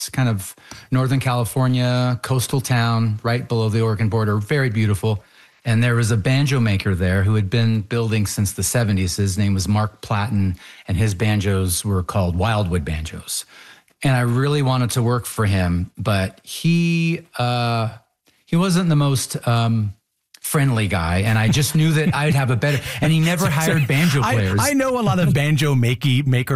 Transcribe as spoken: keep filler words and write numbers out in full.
It's kind of Northern California, coastal town, right below the Oregon border, very beautiful. And there was a banjo maker there who had been building since the seventies. His name was Mark Platten, and his banjos were called Wildwood banjos. And I really wanted to work for him, but he uh, he wasn't the most um, friendly guy, and I just knew that I'd have a better. And he never hired banjo players. I, I know a lot of banjo makey makers.